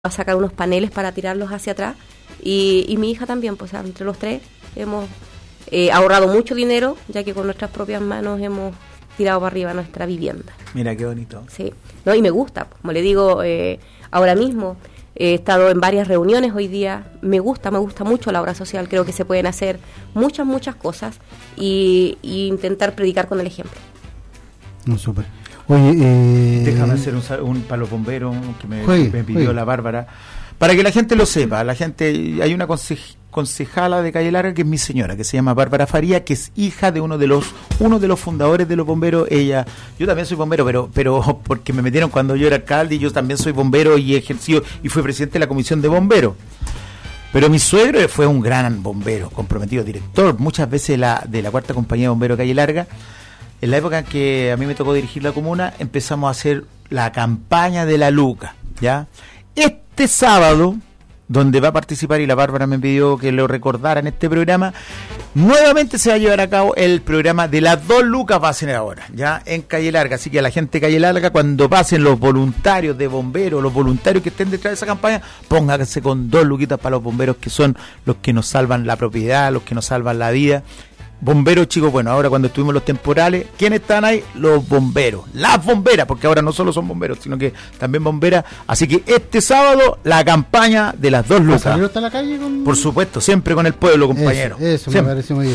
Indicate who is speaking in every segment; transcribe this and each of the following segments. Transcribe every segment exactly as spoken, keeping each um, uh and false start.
Speaker 1: a sacar unos paneles para tirarlos hacia atrás y, y mi hija también, pues entre los tres hemos eh, ahorrado mucho dinero, ya que con nuestras propias manos hemos tirado para arriba nuestra vivienda.
Speaker 2: Mira qué bonito.
Speaker 1: Sí, no, y me gusta, como le digo, eh, ahora mismo he estado en varias reuniones hoy día, me gusta, me gusta mucho la obra social, creo que se pueden hacer muchas, muchas cosas y, y intentar predicar con el ejemplo.
Speaker 3: No, súper. Oye, eh,
Speaker 2: déjame hacer un, un para los bomberos que me,
Speaker 3: juegue,
Speaker 2: me pidió
Speaker 3: juegue.
Speaker 2: la Bárbara, para que la gente lo sepa. La gente, hay una conse- concejala de Calle Larga que es mi señora, que se llama Bárbara Faría, que es hija de uno de los uno de los fundadores de los bomberos. Ella, yo también soy bombero, pero pero porque me metieron cuando yo era alcalde y yo también soy bombero y he ejercido y fui presidente de la comisión de bomberos. Pero mi suegro fue un gran bombero, comprometido, director muchas veces la, de la cuarta compañía de bomberos Calle Larga. En la época en que a mí me tocó dirigir la comuna, empezamos a hacer la campaña de la Luca, ¿ya? Este sábado, donde va a participar, y la Bárbara me pidió que lo recordara en este programa, nuevamente se va a llevar a cabo el programa de las dos lucas, va a ser ahora, ¿ya? En Calle Larga. Así que a la gente de Calle Larga, cuando pasen los voluntarios de bomberos, los voluntarios que estén detrás de esa campaña, pónganse con dos luquitas para los bomberos, que son los que nos salvan la propiedad, los que nos salvan la vida. Bomberos, chicos, bueno, ahora cuando estuvimos los temporales, ¿quiénes están ahí? Los bomberos, las bomberas, porque ahora no solo son bomberos, sino que también bomberas. Así que este sábado, la campaña de las dos lucas.
Speaker 3: ¿Salió hasta la calle con...?
Speaker 2: Por supuesto, siempre con el pueblo, compañero.
Speaker 3: Eso, eso me
Speaker 2: siempre.
Speaker 3: parece muy bien.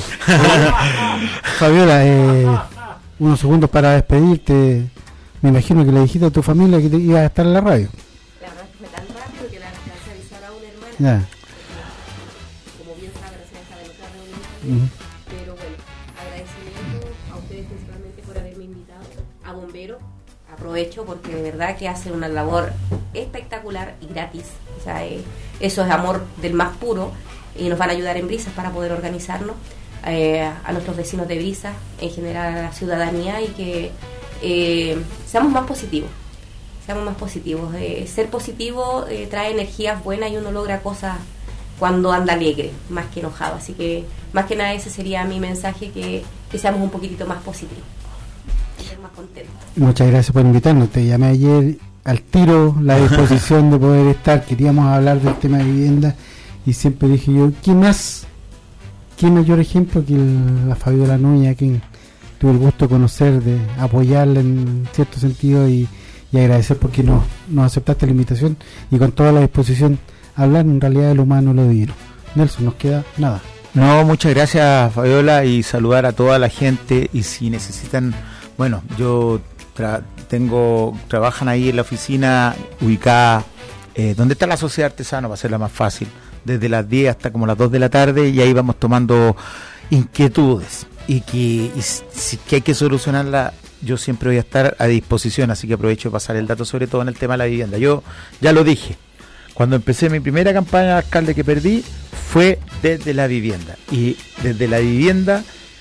Speaker 3: Fabiola, eh, unos segundos para despedirte. Me imagino que le dijiste a tu familia que te ibas a estar en la radio.
Speaker 1: La verdad es que me tan rápido que la alcancé a avisar a una hermana.
Speaker 3: Ya.
Speaker 1: Como bien sabe, recién está en otra reunión.
Speaker 3: Uh-huh.
Speaker 1: Pero bueno, agradecimiento a ustedes principalmente por haberme invitado, a Bomberos. Aprovecho porque de verdad que hacen una labor espectacular y gratis. O sea, eh, eso es amor del más puro y nos van a ayudar en Brisas para poder organizarnos. Eh, a nuestros vecinos de Brisas, en general a la ciudadanía, y que eh, seamos más positivos. Seamos más positivos. Eh, ser positivo eh, trae energías buenas y uno logra cosas cuando anda alegre, más que enojado. Así que, más que nada, ese sería mi mensaje, que, que seamos un poquitito más positivos, ser más contentos.
Speaker 3: Muchas gracias por invitarnos. Te llamé ayer al tiro, la disposición de poder estar. Queríamos hablar del tema de vivienda y siempre dije yo, ¿quién más? ¿Qué mayor ejemplo que el, la Fabiola Núñez, a quien tuve el gusto de conocer, de apoyarla en cierto sentido y, y agradecer porque nos, nos aceptaste la invitación y con toda la disposición a hablar en realidad del humano y lo divino. Nelson, nos queda nada.
Speaker 2: No, muchas gracias, Fabiola, y saludar a toda la gente. Y si necesitan, bueno, yo tra- tengo, trabajan ahí en la oficina ubicada eh, donde está la Sociedad Artesana, va a ser la más fácil, desde las diez hasta como las dos de la tarde, y ahí vamos tomando inquietudes y que, y si que hay que solucionarla, yo siempre voy a estar a disposición. Así que aprovecho de pasar el dato, sobre todo en el tema de la vivienda. Yo ya lo dije, cuando empecé mi primera campaña de alcalde que perdí, fue desde la vivienda, y desde la vivienda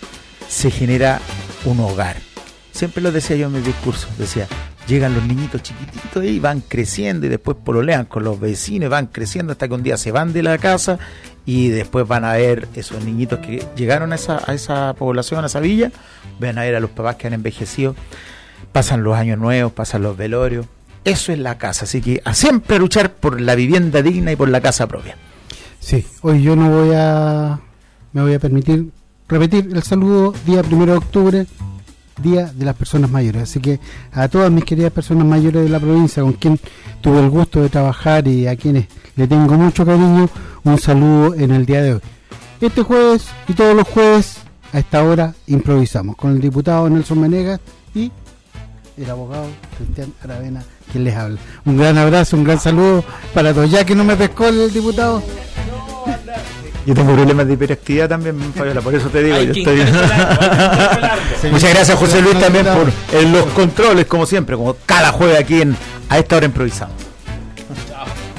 Speaker 2: se genera un hogar. Siempre lo decía yo en mis discursos, decía, llegan los niñitos chiquititos y van creciendo y después pololean con los vecinos y van creciendo hasta que un día se van de la casa y después van a ver esos niñitos que llegaron a esa, a esa población, a esa villa, van a ver a los papás que han envejecido, pasan los años nuevos, pasan los velorios. Eso es la casa, así que a siempre luchar por la vivienda digna y por la casa propia.
Speaker 3: Sí, hoy yo no voy a, me voy a permitir repetir el saludo, día primero de octubre, Día de las Personas Mayores. Así que a todas mis queridas personas mayores de la provincia, con quien tuve el gusto de trabajar y a quienes le tengo mucho cariño, un saludo en el día de hoy. Este jueves y todos los jueves a esta hora improvisamos con el diputado Nelson Menegas y el abogado Cristian Aravena, quien les habla. Un gran abrazo, un gran saludo para todos. Ya que no me pescó el diputado.
Speaker 2: Yo tengo problemas de hiperactividad también, Fabiola, por eso te digo,
Speaker 4: Hay
Speaker 2: yo
Speaker 4: que
Speaker 2: estoy...
Speaker 4: sí.
Speaker 2: Muchas gracias, José Luis, también por en los controles, como siempre, como cada jueves aquí en A Esta Hora Improvisamos.